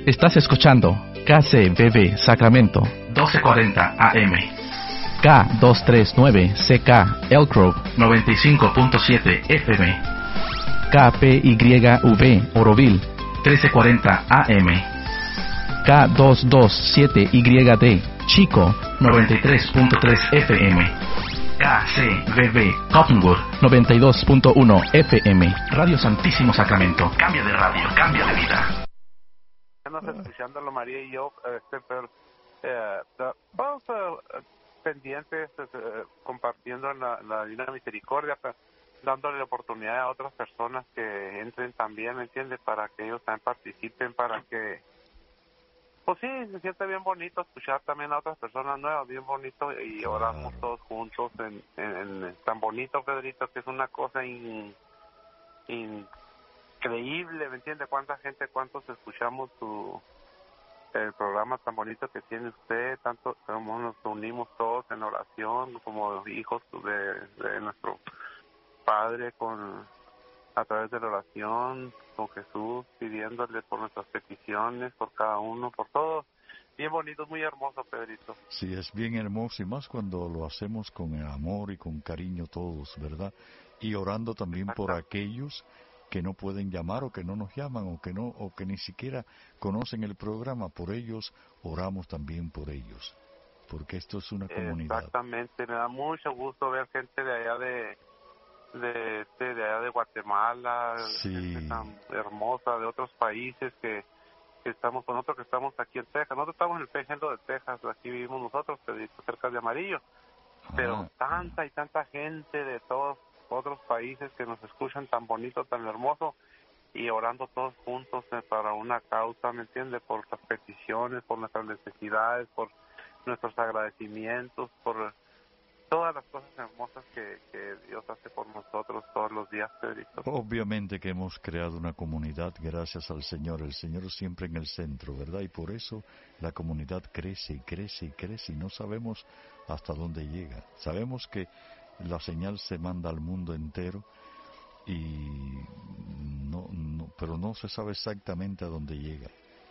Estás escuchando KCBB Sacramento 1240 AM, K239CK Elk Grove 95.7 FM, KPYV Oroville 1340 AM, K227YD Chico 93.3 FM, KCBB Cottonwood 92.1 FM. Radio Santísimo Sacramento. Cambia de radio, cambia de vida. Estamos escuchándolo María y yo, pero vamos pendientes, compartiendo la Divina Misericordia, dándole la oportunidad a otras personas que entren también, ¿me entiendes? Para que ellos también participen, para que, pues sí, se siente bien bonito escuchar también a otras personas nuevas, bien bonito, y oramos todos juntos en tan bonito, Pedrito, que es una cosa increíble, ¿me entiende? Cuánta gente, cuántos escuchamos el programa tan bonito que tiene usted, tanto como nos unimos todos en oración como hijos de nuestro Padre, a través de la oración con Jesús, pidiéndole por nuestras peticiones, por cada uno, por todos. Bien bonito, es muy hermoso, Pedrito. Sí, es bien hermoso, y más cuando lo hacemos con el amor y con cariño todos, ¿verdad? Y orando también por aquellos que no pueden llamar o que no nos llaman o que ni siquiera conocen el programa. Por ellos oramos también por ellos, porque esto es una comunidad. Exactamente, me da mucho gusto ver gente de allá de allá de Guatemala, sí, gente tan hermosa, de otros países que estamos con nosotros, que estamos aquí en Texas. Nosotros estamos en el ejemplo de Texas, aquí vivimos nosotros, cerca de Amarillo, pero tanta y tanta gente de todos otros países que nos escuchan tan bonito, tan hermoso, y orando todos juntos para una causa, ¿me entiende? Por las peticiones, por nuestras necesidades, por nuestros agradecimientos, por todas las cosas hermosas que Dios hace por nosotros todos los días, Pedrito. Obviamente que hemos creado una comunidad gracias al Señor, el Señor siempre en el centro, ¿verdad? Y por eso la comunidad crece y crece y crece, y no sabemos hasta dónde llega. Sabemos que la señal se manda al mundo entero, y pero no se sabe exactamente a dónde llega.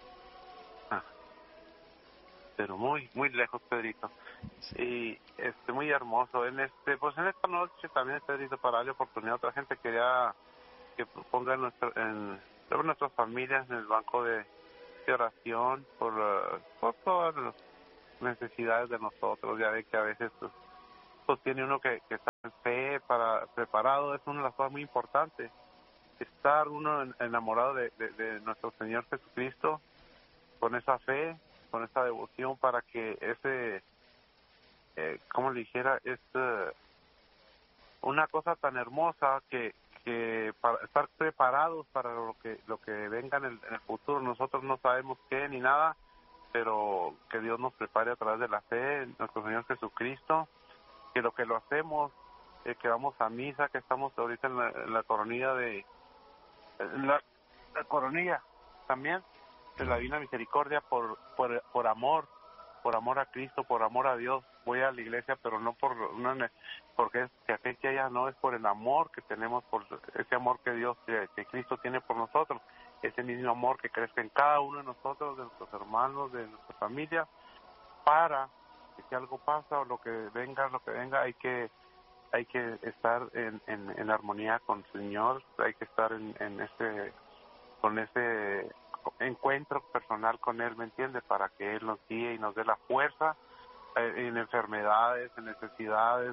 Pero muy muy lejos, Pedrito. Sí. Y muy hermoso. Pues en esta noche también, Pedrito, para darle oportunidad a otra gente, quería que ponga nuestras familias en el banco de oración por todas las necesidades de nosotros. Ya ve que a veces pues tiene uno que estar en fe, preparado. Es una de las cosas muy importantes, estar uno enamorado de nuestro Señor Jesucristo, con esa fe, con esa devoción, para que como le dijera, es una cosa tan hermosa que para estar preparados para lo que venga en el futuro. Nosotros no sabemos qué ni nada, pero que Dios nos prepare a través de la fe en nuestro Señor Jesucristo, que lo hacemos, que vamos a misa, que estamos ahorita en la coronilla la coronilla también de la Divina Misericordia, por amor a Cristo, por amor a Dios. Voy a la iglesia, pero no porque se afecte a ella, no, es por el amor que tenemos, por ese amor que Dios, que Cristo tiene por nosotros, ese mismo amor que crezca en cada uno de nosotros, de nuestros hermanos, de nuestra familia, para que si algo pasa o lo que venga, hay que estar en armonía con el Señor, hay que estar con ese encuentro personal con Él, ¿me entiende? Para que Él nos guíe y nos dé la fuerza en enfermedades, en necesidades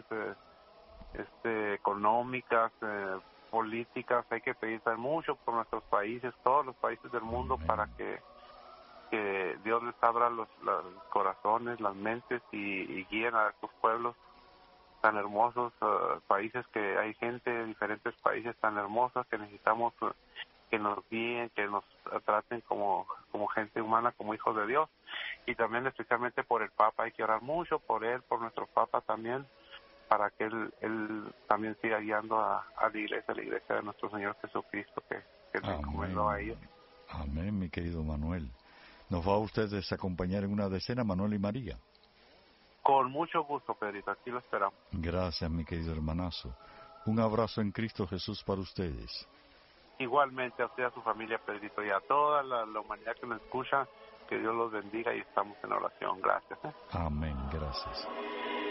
económicas, políticas. Hay que pedir mucho por nuestros países, todos los países del mundo, para que Dios les abra los corazones, las mentes, y guíen a estos pueblos tan hermosos, países que hay gente de diferentes países tan hermosos que necesitamos que nos guíen, que nos traten como gente humana, como hijos de Dios. Y también especialmente por el Papa, hay que orar mucho por él, por nuestro Papa también, para que él también siga guiando a la iglesia de nuestro Señor Jesucristo, que le encomendó a ellos. Amén, mi querido Manuel. ¿Nos va a ustedes acompañar en una decena, Manuel y María? Con mucho gusto, Pedrito, aquí lo esperamos. Gracias, mi querido hermanazo. Un abrazo en Cristo Jesús para ustedes. Igualmente a usted, a su familia, Pedrito, y a toda la humanidad que nos escucha, que Dios los bendiga y estamos en oración. Gracias. Amén, gracias.